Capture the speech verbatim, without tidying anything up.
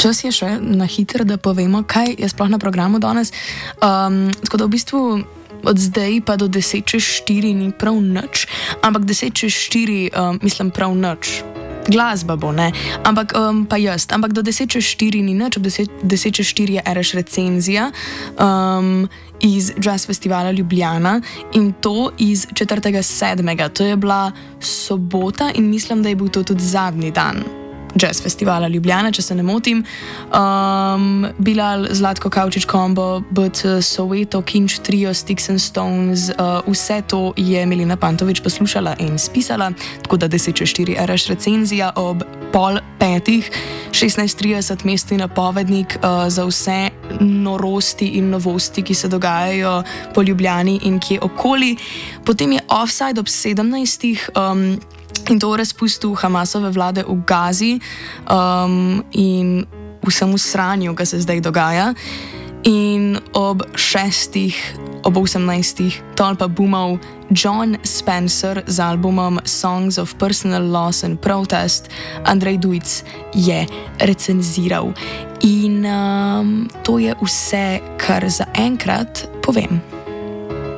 čas je še na hitro, da povemo, kaj je sploh na programu danes. Um, tako da v bistvu od zdaj pa do deset čez štiri ni prav nič, ampak deset čez štiri um, mislim prav nič. Glasba bo, ne, ampak um, pa jaz, ampak do deset čez štiri ni nič, ob deset čez štiri je Ereš recenzija um, iz Jazz Festivala Ljubljana in to iz četrtega sedmega. To je bila sobota in mislim, da je bil to tudi zadnji dan Jazz Festivala Ljubljana, če se ne motim. Um, Bilal, Zlatko Kavčič Combo, B C, Soweto, Kinch Trio, Sticks and Stones, uh, vse to je Milena Pantovič poslušala in spisala, tako da deset čez štiri Ereš recenzija ob pol petih, šestnajst trideset mestni napovednik uh, za vse norosti in novosti, ki se dogajajo po Ljubljani in kje okoli. Potem je Offside ob sedemnajstih, um, in to v razpustu Hamasove vlade v Gazi um, in vsemu sranju, ki se zdaj dogaja. In ob šestih, ob osemnajstih, tolpa boomov John Spencer z albumom Songs of Personal Loss and Protest, Andrej Dujc je recenziral. In um, to je vse, kar za enkrat povem.